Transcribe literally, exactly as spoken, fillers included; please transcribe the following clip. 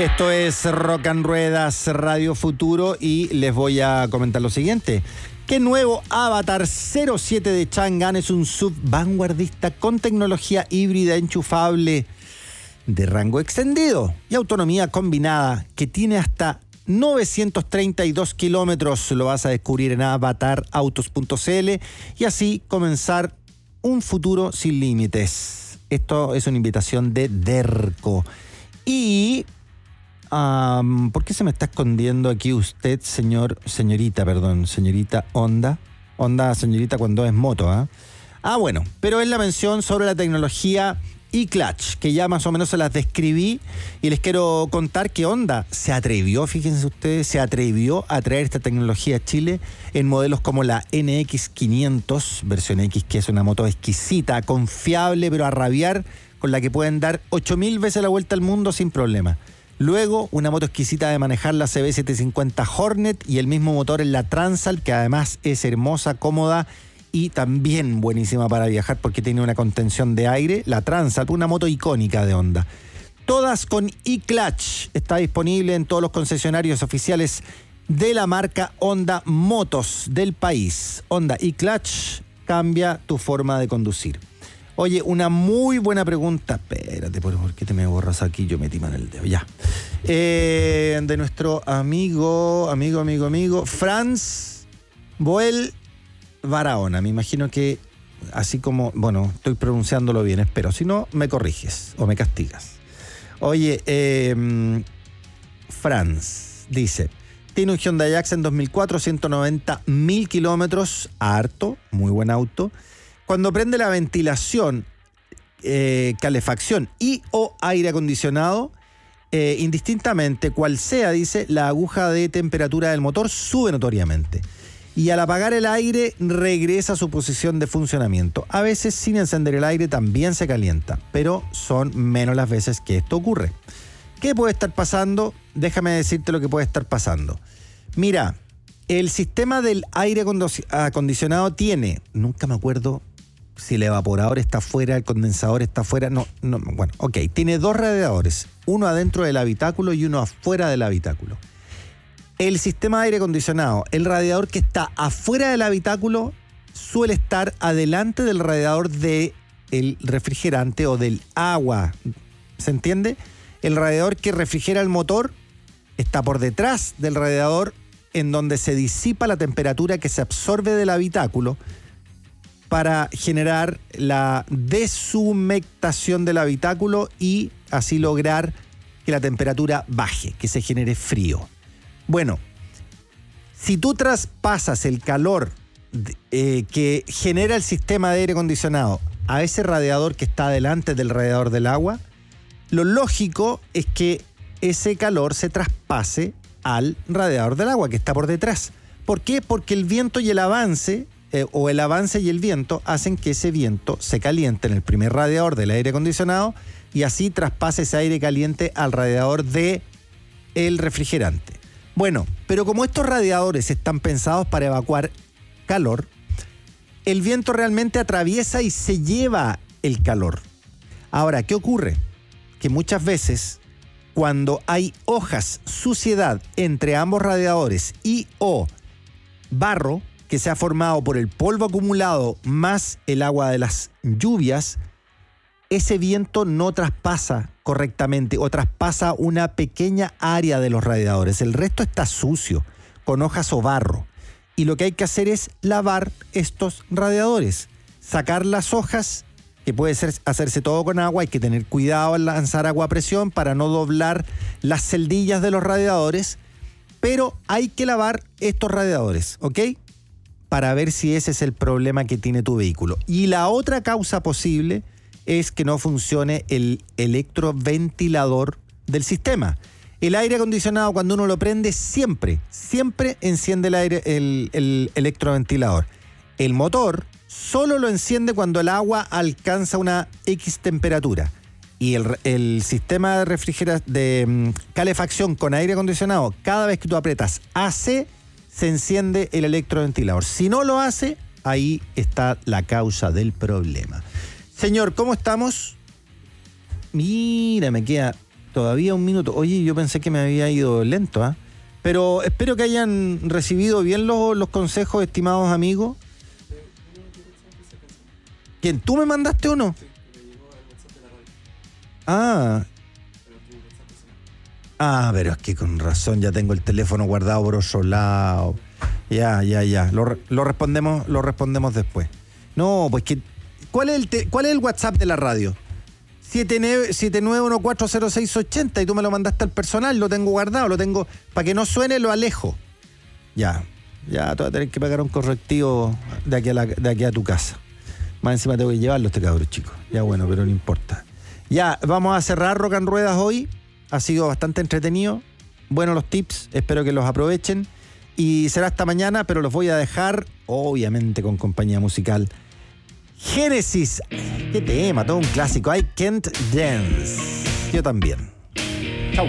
Esto es Rock and Ruedas Radio Futuro y les voy a comentar lo siguiente. Que nuevo Avatar cero siete de Chang'an es un sub vanguardista con tecnología híbrida enchufable de rango extendido y autonomía combinada que tiene hasta novecientos treinta y dos kilómetros. Lo vas a descubrir en avatar autos punto c l y así comenzar un futuro sin límites. Esto es una invitación de Derco. Y... Um, ¿por qué se me está escondiendo aquí usted, señor, señorita, perdón, señorita Honda? Honda, señorita, cuando es moto, ¿ah? ¿eh? Ah, bueno, pero es la mención sobre la tecnología e-clutch, que ya más o menos se las describí y les quiero contar que Honda se atrevió, fíjense ustedes, se atrevió a traer esta tecnología a Chile en modelos como la N X quinientos, versión X, que es una moto exquisita, confiable, pero a rabiar, con la que pueden dar ocho mil veces la vuelta al mundo sin problema. Luego, una moto exquisita de manejar, la C B setecientos cincuenta Hornet y el mismo motor en la Transal, que además es hermosa, cómoda y también buenísima para viajar porque tiene una contención de aire. La Transal, una moto icónica de Honda. Todas con e-clutch. Está disponible en todos los concesionarios oficiales de la marca Honda Motos del país. Honda e-clutch, cambia tu forma de conducir. Oye, una muy buena pregunta. Espérate, ¿por qué te me borras aquí? Yo metí mal el dedo, ya. Eh, de nuestro amigo, amigo, amigo, amigo, Franz Boel Barahona. Me imagino que así como, bueno, estoy pronunciándolo bien, espero. Si no, me corriges o me castigas. Oye, eh, Franz dice, tiene un Hyundai Accent dos mil cuatro, ciento noventa mil kilómetros, harto, muy buen auto. Cuando prende la ventilación, eh, calefacción y o aire acondicionado, eh, indistintamente cual sea, dice, la aguja de temperatura del motor sube notoriamente. Y al apagar el aire, regresa a su posición de funcionamiento. A veces, sin encender el aire, también se calienta, pero son menos las veces que esto ocurre. ¿Qué puede estar pasando? Déjame decirte lo que puede estar pasando. Mira, el sistema del aire acondicionado tiene, nunca me acuerdo si el evaporador está afuera, el condensador está afuera, no, no, bueno, ok, tiene dos radiadores, uno adentro del habitáculo y uno afuera del habitáculo. El sistema de aire acondicionado, el radiador que está afuera del habitáculo suele estar adelante del radiador del refrigerante o del agua, ¿se entiende? El radiador que refrigera el motor está por detrás del radiador en donde se disipa la temperatura que se absorbe del habitáculo para generar la deshumectación del habitáculo y así lograr que la temperatura baje, que se genere frío. Bueno, si tú traspasas el calor eh, que genera el sistema de aire acondicionado a ese radiador que está delante del radiador del agua, lo lógico es que ese calor se traspase al radiador del agua que está por detrás. ¿Por qué? Porque el viento y el avance... Eh, o el avance y el viento hacen que ese viento se caliente en el primer radiador del aire acondicionado y así traspase ese aire caliente al radiador del refrigerante. Bueno, pero como estos radiadores están pensados para evacuar calor, el viento realmente atraviesa y se lleva el calor. Ahora, ¿qué ocurre? Que muchas veces cuando hay hojas, suciedad entre ambos radiadores y o barro, que se ha formado por el polvo acumulado más el agua de las lluvias, ese viento no traspasa correctamente o traspasa una pequeña área de los radiadores. El resto está sucio, con hojas o barro. Y lo que hay que hacer es lavar estos radiadores, sacar las hojas, que puede ser hacerse todo con agua, hay que tener cuidado al lanzar agua a presión para no doblar las celdillas de los radiadores, pero hay que lavar estos radiadores, ¿ok? Para ver si ese es el problema que tiene tu vehículo. Y la otra causa posible es que no funcione el electroventilador del sistema. El aire acondicionado, cuando uno lo prende, siempre, siempre enciende el, aire, el, el electroventilador. El motor solo lo enciende cuando el agua alcanza una X temperatura. Y el, el sistema de, refrigera, de um, calefacción con aire acondicionado, cada vez que tú aprietas A C, se enciende el electroventilador. Si no lo hace, ahí está la causa del problema. Señor, ¿cómo estamos? Mira, me queda Todavía un minuto. Oye, yo pensé que me había ido lento, ¿ah? ¿eh? Pero espero que hayan recibido bien los, los consejos, estimados amigos. ¿Quién? ¿Tú me mandaste o no? Ah. Ah, pero es que con razón ya tengo el teléfono guardado por otro lado. Ya, ya, ya. Lo, lo respondemos, lo respondemos después. No, pues que. ¿Cuál es el, te, cuál es el WhatsApp de la radio? siete nueve uno cuatro cero seis ocho cero y tú me lo mandaste al personal, lo tengo guardado, lo tengo. Para que no suene, lo alejo. Ya. Ya, te voy a tener que pagar un correctivo de aquí a, la, de aquí a tu casa. Más encima tengo que llevarlo este cabrón, chico. Ya bueno, pero no importa. Ya, vamos a cerrar Rock and Ruedas hoy. Ha sido bastante entretenido. Buenos los tips, espero que los aprovechen. Y será hasta mañana, pero los voy a dejar, obviamente, con compañía musical. Génesis. Qué tema, todo un clásico. I Can't Dance. Yo también.